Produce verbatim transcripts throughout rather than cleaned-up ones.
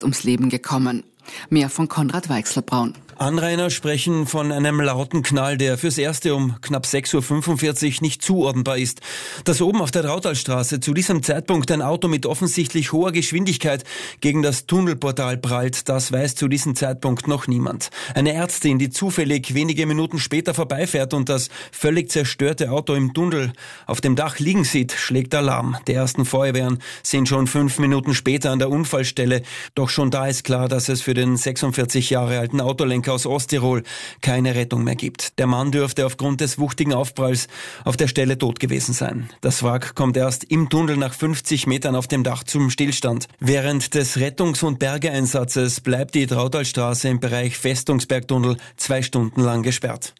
ums Leben gekommen. Mehr von Konrad Weichselbraun. Anrainer sprechen von einem lauten Knall, der fürs Erste um knapp sechs Uhr fünfundvierzig nicht zuordnenbar ist. Dass oben auf der Rautalstraße zu diesem Zeitpunkt ein Auto mit offensichtlich hoher Geschwindigkeit gegen das Tunnelportal prallt, das weiß zu diesem Zeitpunkt noch niemand. Eine Ärztin, die zufällig wenige Minuten später vorbeifährt und das völlig zerstörte Auto im Tunnel auf dem Dach liegen sieht, schlägt Alarm. Die ersten Feuerwehren sind schon fünf Minuten später an der Unfallstelle. Doch schon da ist klar, dass es für den sechsundvierzig Jahre alten Autolenker aus Osttirol keine Rettung mehr gibt. Der Mann dürfte aufgrund des wuchtigen Aufpralls auf der Stelle tot gewesen sein. Das Wrack kommt erst im Tunnel nach fünfzig Metern auf dem Dach zum Stillstand. Während des Rettungs- und Bergeeinsatzes bleibt die Trautalstraße im Bereich Festungsbergtunnel zwei Stunden lang gesperrt.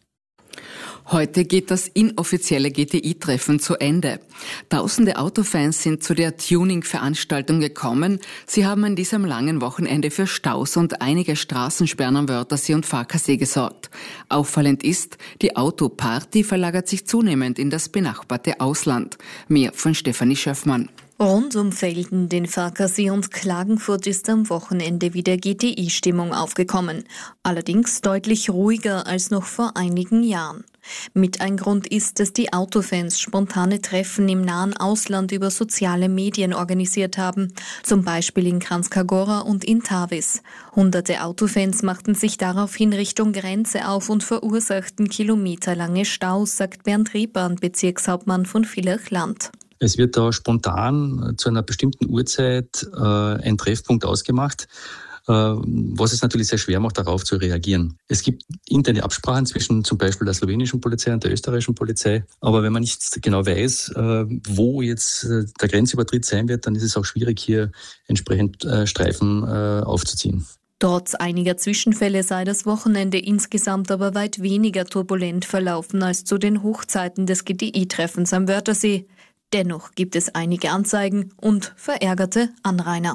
Heute geht das inoffizielle G T I-Treffen zu Ende. Tausende Autofans sind zu der Tuning-Veranstaltung gekommen. Sie haben an diesem langen Wochenende für Staus und einige Straßensperren am Wörthersee und Farkasee gesorgt. Auffallend ist, die Autoparty verlagert sich zunehmend in das benachbarte Ausland. Mehr von Stefanie Schöffmann. Rund um Velden, den Farkasee und Klagenfurt ist am Wochenende wieder G T I-Stimmung aufgekommen. Allerdings deutlich ruhiger als noch vor einigen Jahren. Mit ein Grund ist, dass die Autofans spontane Treffen im nahen Ausland über soziale Medien organisiert haben, zum Beispiel in Kranjskagora und in Tavis. Hunderte Autofans machten sich daraufhin Richtung Grenze auf und verursachten kilometerlange Staus, sagt Bernd Riebahn, Bezirkshauptmann von Villach-Land. Es wird da spontan zu einer bestimmten Uhrzeit äh, ein Treffpunkt ausgemacht, äh, was es natürlich sehr schwer macht, darauf zu reagieren. Es gibt interne Absprachen zwischen zum Beispiel der slowenischen Polizei und der österreichischen Polizei, aber wenn man nicht genau weiß, äh, wo jetzt äh, der Grenzübertritt sein wird, dann ist es auch schwierig, hier entsprechend äh, Streifen äh, aufzuziehen. Trotz einiger Zwischenfälle sei das Wochenende insgesamt aber weit weniger turbulent verlaufen als zu den Hochzeiten des G T I-Treffens am Wörthersee. Dennoch gibt es einige Anzeigen und verärgerte Anrainer.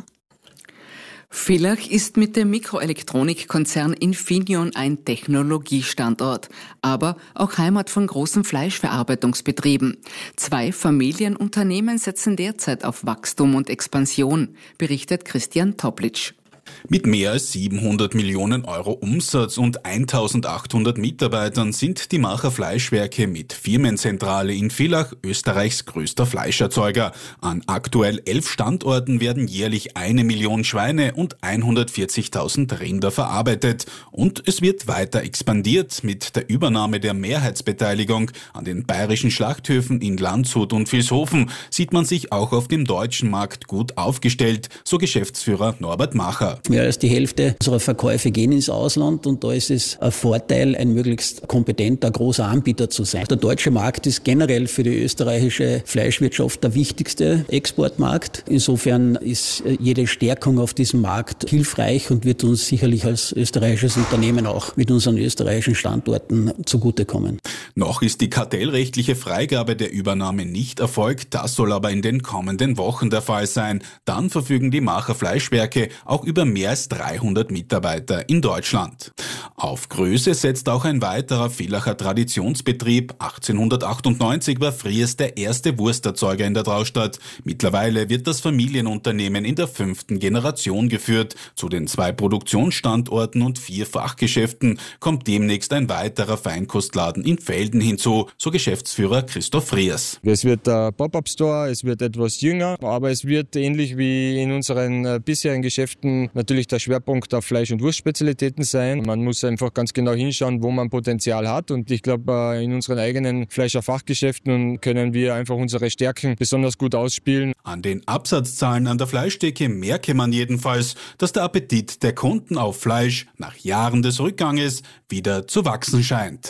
Villach ist mit dem Mikroelektronikkonzern Infineon ein Technologiestandort, aber auch Heimat von großen Fleischverarbeitungsbetrieben. Zwei Familienunternehmen setzen derzeit auf Wachstum und Expansion, berichtet Christian Toplitsch. Mit mehr als siebenhundert Millionen Euro Umsatz und eintausendachthundert Mitarbeitern sind die Macher Fleischwerke mit Firmenzentrale in Villach Österreichs größter Fleischerzeuger. An aktuell elf Standorten werden jährlich eine Million Schweine und hundertvierzigtausend Rinder verarbeitet. Und es wird weiter expandiert. Mit der Übernahme der Mehrheitsbeteiligung an den bayerischen Schlachthöfen in Landshut und Vilshofen sieht man sich auch auf dem deutschen Markt gut aufgestellt, so Geschäftsführer Norbert Macher. Mehr als die Hälfte unserer Verkäufe gehen ins Ausland und da ist es ein Vorteil, ein möglichst kompetenter, großer Anbieter zu sein. Der deutsche Markt ist generell für die österreichische Fleischwirtschaft der wichtigste Exportmarkt. Insofern ist jede Stärkung auf diesem Markt hilfreich und wird uns sicherlich als österreichisches Unternehmen auch mit unseren österreichischen Standorten zugutekommen. Noch ist die kartellrechtliche Freigabe der Übernahme nicht erfolgt, das soll aber in den kommenden Wochen der Fall sein. Dann verfügen die Macher Fleischwerke auch über mehr als dreihundert Mitarbeiter in Deutschland. Auf Größe setzt auch ein weiterer Villacher Traditionsbetrieb. achtzehnhundertachtundneunzig war Fries der erste Wursterzeuger in der Traustadt. Mittlerweile wird das Familienunternehmen in der fünften Generation geführt. Zu den zwei Produktionsstandorten und vier Fachgeschäften kommt demnächst ein weiterer Feinkostladen in Velden hinzu, so Geschäftsführer Christoph Fries. Es wird der Pop-Up-Store, es wird etwas jünger, aber es wird ähnlich wie in unseren bisherigen Geschäften natürlich der Schwerpunkt auf Fleisch- und Wurstspezialitäten sein. Man muss einfach ganz genau hinschauen, wo man Potenzial hat und ich glaube, in unseren eigenen Fleischer-Fachgeschäften können wir einfach unsere Stärken besonders gut ausspielen. An den Absatzzahlen an der Fleischtheke merke man jedenfalls, dass der Appetit der Kunden auf Fleisch nach Jahren des Rückganges wieder zu wachsen scheint.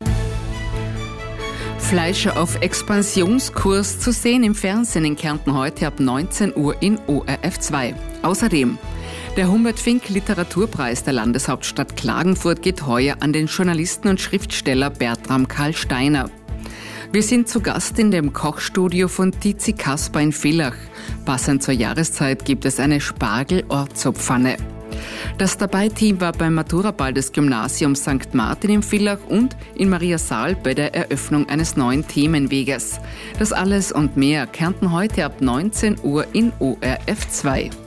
Fleischer auf Expansionskurs zu sehen im Fernsehen in Kärnten heute ab neunzehn Uhr in O R F zwei. Außerdem, der Humbert Fink Literaturpreis der Landeshauptstadt Klagenfurt geht heuer an den Journalisten und Schriftsteller Bertram Karl Steiner. Wir sind zu Gast in dem Kochstudio von Tizi Kasper in Villach. Passend zur Jahreszeit gibt es eine Spargel-Orzo-Pfanne. Das Dabei-Team war beim Maturaball des Gymnasiums Sankt Martin in Villach und in Mariasaal bei der Eröffnung eines neuen Themenweges. Das alles und mehr Kärnten heute ab neunzehn Uhr in O R F zwei.